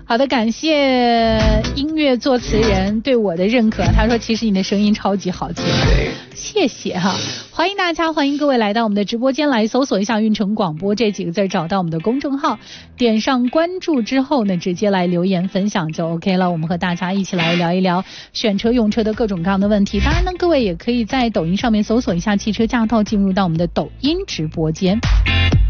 好的，感谢音乐作词人对我的认可，他说其实你的声音超级好听，谢谢哈。欢迎大家，欢迎各位来到我们的直播间来，搜索一下运城广播这几个字，找到我们的公众号，点上关注之后呢，直接来留言分享就 OK 了。我们和大家一起来聊一聊选车用车的各种各样的问题。当然呢，各位也可以在抖音上面搜索一下汽车驾到，进入到我们的抖音直播间。